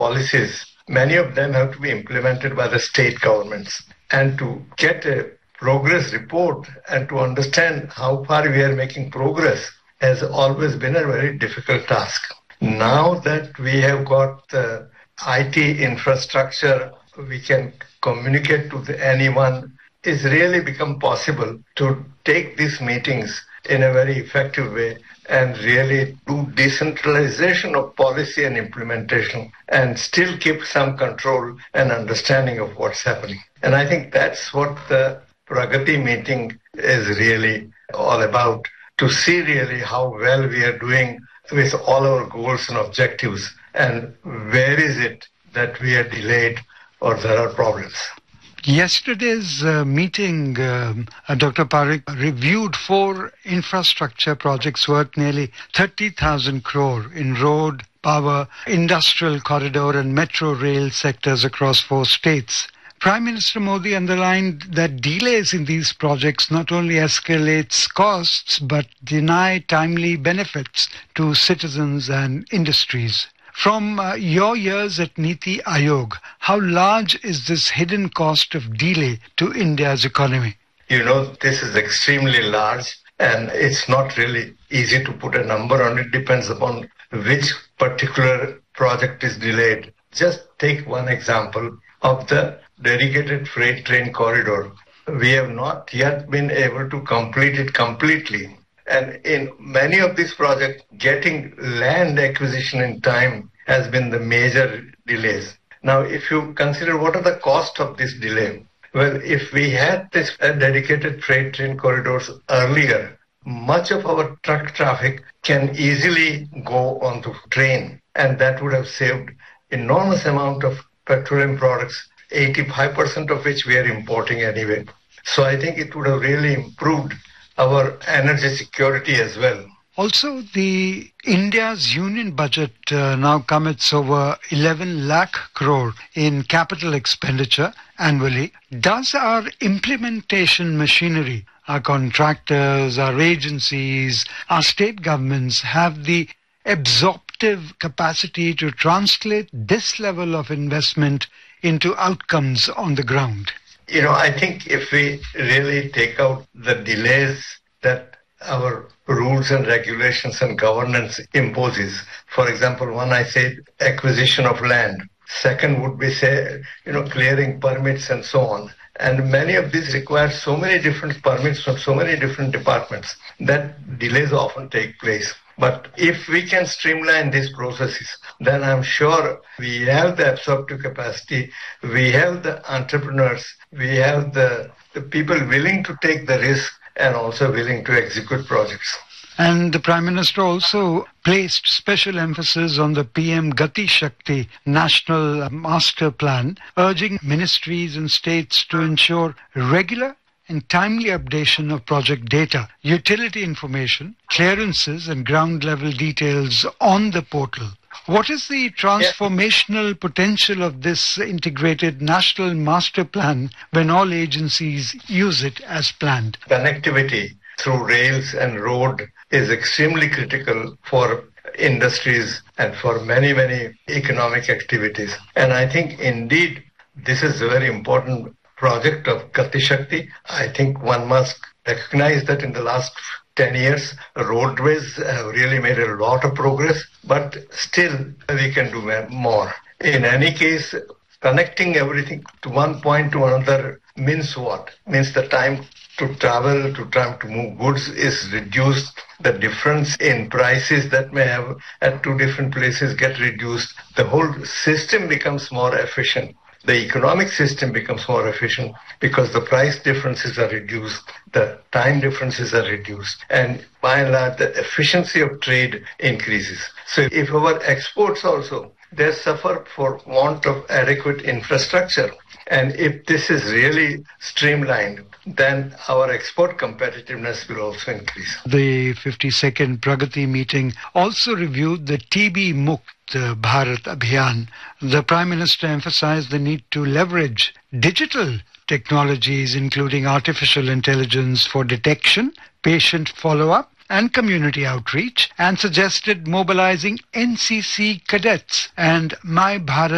policies, many of them have to be implemented by the state governments. And to get a progress report and to understand how far we are making progress has always been a very difficult task. Now that we have got the IT infrastructure, we can communicate to anyone, it's really become possible to take these meetings in a very effective way and really do decentralization of policy and implementation and still keep some control and understanding of what's happening. And I think that's what the Pragati meeting is really all about, to see really how well we are doing with all our goals and objectives and where is it that we are delayed or there are problems. Yesterday's meeting, Dr. Parikh reviewed 4 infrastructure projects worth nearly 30,000 crore in road, power, industrial corridor and metro rail sectors across 4 states. Prime Minister Modi underlined that delays in these projects not only escalates costs but deny timely benefits to citizens and industries. From your years at Niti Aayog, how large is this hidden cost of delay to India's economy? You know, this is extremely large and it's not really easy to put a number on it. Depends upon which particular project is delayed. Just take one example of the dedicated freight train corridor. We have not yet been able to complete it completely. And in many of these projects, getting land acquisition in time has been the major delays. Now, if you consider what are the cost of this delay, well, if we had this dedicated freight train corridors earlier, much of our truck traffic can easily go on to train, and that would have saved enormous amount of petroleum products, 85% of which we are importing anyway. So I think it would have really improved our energy security as well. Also, the India's union budget now commits over 11 lakh crore in capital expenditure annually. Does our implementation machinery, our contractors, our agencies, our state governments have the absorptive capacity to translate this level of investment into outcomes on the ground? You know, I think if we really take out the delays that our rules and regulations and governance imposes. For example, one I said acquisition of land. Second would be, say, clearing permits and so on. And many of these require so many different permits from so many different departments that delays often take place. But if we can streamline these processes, then I'm sure we have the absorptive capacity, we have the entrepreneurs, we have the people willing to take the risk and also willing to execute projects. And the Prime Minister also placed special emphasis on the PM Gati Shakti National Master Plan, urging ministries and states to ensure regular and timely updation of project data, utility information, clearances and ground-level details on the portal. What is the transformational potential of this integrated national master plan when all agencies use it as planned? Connectivity through rails and road is extremely critical for industries and for many, many economic activities. And I think indeed this is a very important project of Gati Shakti. I think one must recognize that in the last 10 years, roadways have really made a lot of progress, but still we can do more. In any case, connecting everything to one point to another means what? Means the time to travel, to time to move goods is reduced. The difference in prices that may have at two different places get reduced. The whole system becomes more efficient. The economic system becomes more efficient because the price differences are reduced, the time differences are reduced, and by and large, the efficiency of trade increases. So if our exports also, they suffer for want of adequate infrastructure, and if this is really streamlined, then our export competitiveness will also increase. The 52nd Pragati meeting also reviewed the TB Mukt Bharat Abhiyan. The Prime Minister emphasized the need to leverage digital technologies, including artificial intelligence, for detection, patient follow-up, and community outreach, and suggested mobilizing NCC cadets and My Bharat